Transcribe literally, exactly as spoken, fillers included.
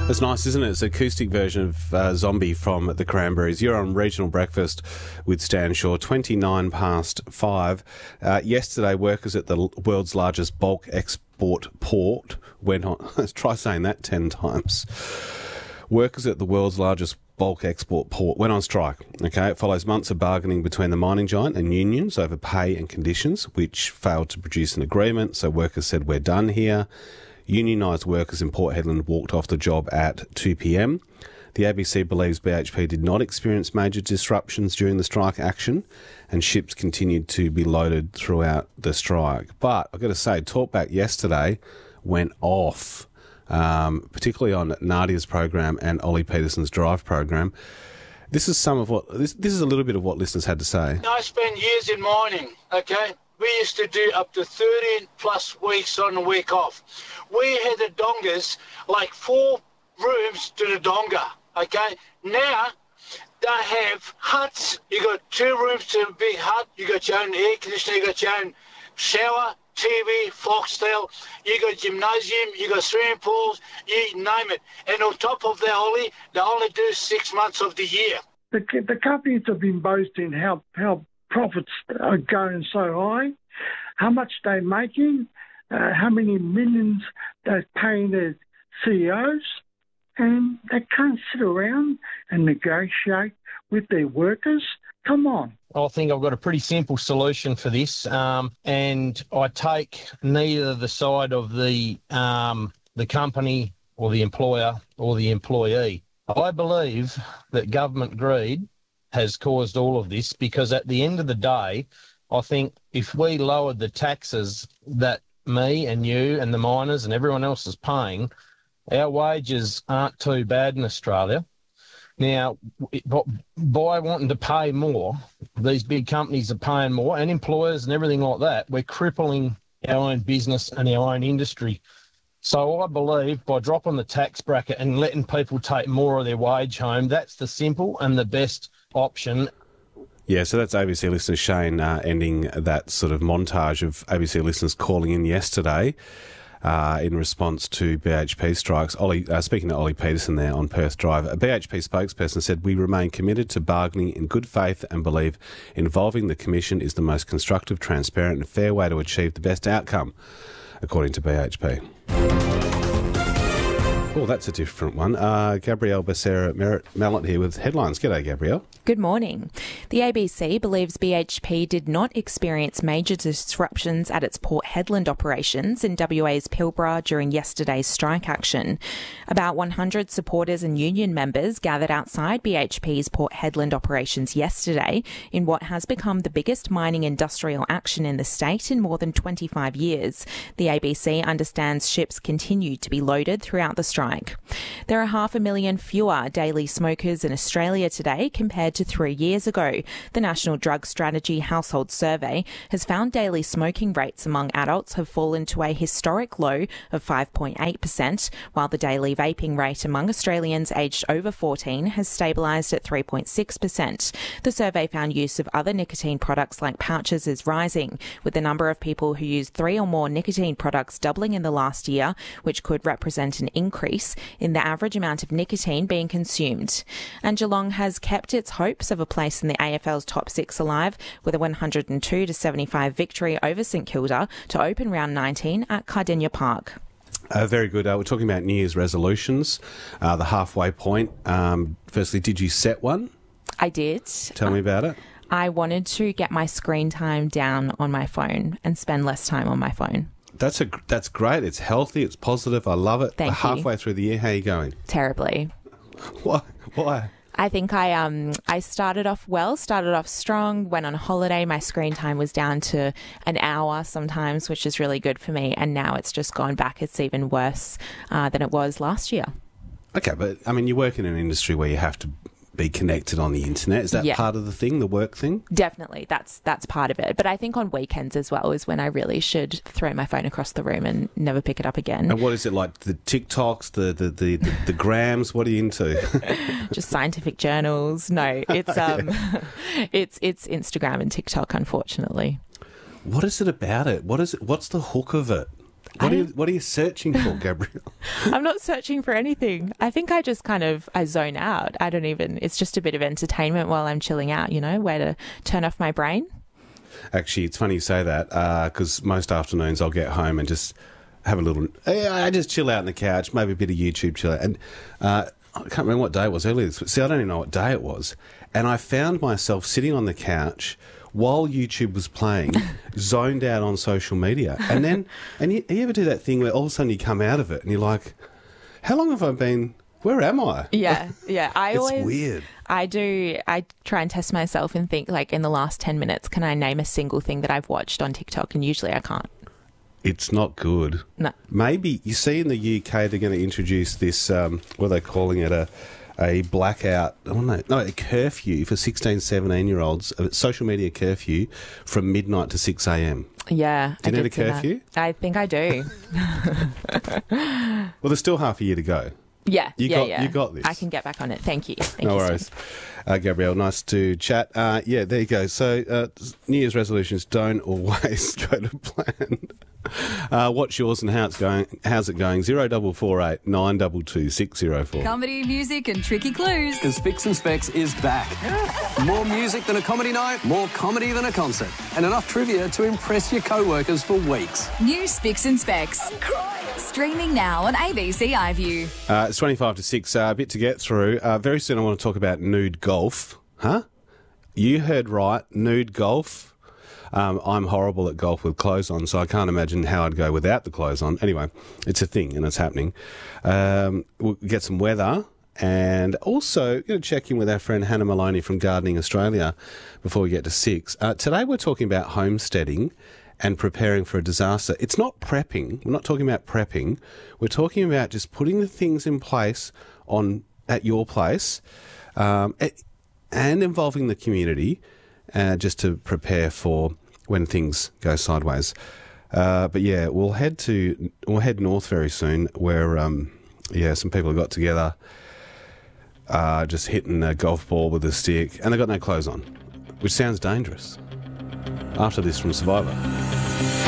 It's nice, isn't it? It's an acoustic version of uh, Zombie from the Cranberries. You're on Regional Breakfast with Stan Shaw, twenty-nine past five. Uh, yesterday, workers at the world's largest bulk export port went on... Let's try saying that ten times. Workers at the world's largest bulk export port went on strike. Okay, it follows months of bargaining between the mining giant and unions over pay and conditions, which failed to produce an agreement. So workers said, we're done here. Unionised workers in Port Hedland walked off the job at two p.m. The A B C believes B H P did not experience major disruptions during the strike action, and ships continued to be loaded throughout the strike. But I've got to say, Talkback yesterday went off, um, particularly on Nadia's program and Ollie Peterson's Drive program. This is some of what this, this is a little bit of what listeners had to say. I spent years in mining, okay? We used to do up to thirteen plus weeks on a week off. We had the dongas, like four rooms to the donga, okay? Now, they have huts. You got two rooms to a big hut. You got your own air conditioner. You got your own shower, T V, foxtail. You got gymnasium. You got swimming pools. You name it. And on top of that, only, they only do six months of the year. The, the companies have been boasting how, how profits are going so high, how much they're making, uh, how many millions they're paying their C E Os, and they can't sit around and negotiate with their workers. Come on. I think I've got a pretty simple solution for this, um, and I take neither the side of the um, the company or the employer or the employee. I believe that government greed has caused all of this, because at the end of the day, I think if we lowered the taxes that me and you and the miners and everyone else is paying, our wages aren't too bad in Australia. Now, by wanting to pay more, these big companies are paying more, and employers and everything like that, we're crippling our own business and our own industry. So I believe by dropping the tax bracket and letting people take more of their wage home, that's the simple and the best option. Yeah, so that's A B C listener Shane uh, ending that sort of montage of A B C listeners calling in yesterday uh, in response to B H P strikes. Ollie, uh, speaking to Ollie Peterson there on Perth Drive, a B H P spokesperson said, we remain committed to bargaining in good faith and believe involving the Commission is the most constructive, transparent and fair way to achieve the best outcome, according to B H P. Oh, that's a different one. Uh, Gabrielle Becerra Mallet here with headlines. G'day, Gabrielle. Good morning. The A B C believes B H P did not experience major disruptions at its Port Hedland operations in W A's Pilbara during yesterday's strike action. About one hundred supporters and union members gathered outside B H P's Port Hedland operations yesterday in what has become the biggest mining industrial action in the state in more than twenty-five years. The A B C understands ships continue to be loaded throughout the strike. There are half a million fewer daily smokers in Australia today compared to three years ago. The National Drug Strategy Household Survey has found daily smoking rates among adults have fallen to a historic low of five point eight percent, while the daily vaping rate among Australians aged over fourteen has stabilised at three point six percent. The survey found use of other nicotine products like pouches is rising, with the number of people who use three or more nicotine products doubling in the last year, which could represent an increase in the average amount of nicotine being consumed. And Geelong has kept its hopes of a place in the A F L's top six alive with a one hundred two to seventy-five victory over St Kilda to open round nineteen at Cardinia Park. Uh, very good. Uh, we're talking about New Year's resolutions, uh, the halfway point. Um, firstly, did you set one? I did. Tell me about it. I wanted to get my screen time down on my phone and spend less time on my phone. That's a that's great. It's healthy. It's positive. I love it. Thank Halfway you. Halfway through the year, how are you going? Terribly. Why? Why? I think I um I started off well, started off strong, went on holiday. My screen time was down to an hour sometimes, which is really good for me. And now it's just gone back. It's even worse uh, than it was last year. Okay, but I mean, you work in an industry where you have to be connected on the internet. Is that yeah. part of the thing, the work thing? Definitely. That's that's part of it. But I think on weekends as well is when I really should throw my phone across the room and never pick it up again. And what is it like? The TikToks, the the the, the, the grams? What are you into? Just scientific journals. No, it's um, yeah. it's it's Instagram and TikTok, unfortunately. What is it about it? What is it? What's the hook of it? What I, are you What are you searching for, Gabrielle? I'm not searching for anything. I think I just kind of I zone out. I don't even. It's just a bit of entertainment while I'm chilling out. You know, way to turn off my brain. Actually, it's funny you say that because uh, most afternoons I'll get home and just have a little. I just chill out on the couch, maybe a bit of YouTube chill out. And uh, I can't remember what day it was earlier this week. See, I don't even know what day it was. And I found myself sitting on the couch while YouTube was playing, zoned out on social media. And then, and you, you ever do that thing where all of a sudden you come out of it and you're like, how long have I been, where am I? Yeah, yeah. I it's always, weird. I do, I try and test myself and think, like, in the last ten minutes, can I name a single thing that I've watched on TikTok? And usually I can't. It's not good. No. Maybe, you see in the U K they're going to introduce this, um, what are they calling it, a a blackout, oh no, no, a curfew for sixteen, seventeen-year-olds, a social media curfew from midnight to six a.m. Yeah. Do you I need a did see that. curfew? I think I do. Well, there's still half a year to go. Yeah, You yeah, got- yeah. you got this. I can get back on it. Thank you. Thank No you, worries. Steve. Uh, Gabrielle, nice to chat. Uh, yeah, there you go. So, uh, New Year's resolutions don't always go to plan. Uh, what's yours and how it's going? How's it going? Zero double four eight nine double two six zero four. Comedy, music and tricky clues. Because Spicks and Specs is back. More music than a comedy night, more comedy than a concert, and enough trivia to impress your co-workers for weeks. New Spicks and Specs. Streaming now on A B C iView. Uh, it's twenty-five to six, uh, a bit to get through. Uh, very soon I want to talk about nude golf. Huh? You heard right, nude golf. Um, I'm horrible at golf with clothes on, so I can't imagine how I'd go without the clothes on. Anyway, it's a thing and it's happening. Um, we'll get some weather and also going to check in with our friend Hannah Maloney from Gardening Australia before we get to six. Uh, today we're talking about homesteading and preparing for a disaster. It's not prepping. We're not talking about prepping. We're talking about just putting the things in place on at your place um, and involving the community uh, just to prepare for when things go sideways. Uh, but yeah, we'll head to we'll head north very soon, where um, yeah, some people have got together, uh, just hitting a golf ball with a stick, and they've got no clothes on, which sounds dangerous. After this from Survivor.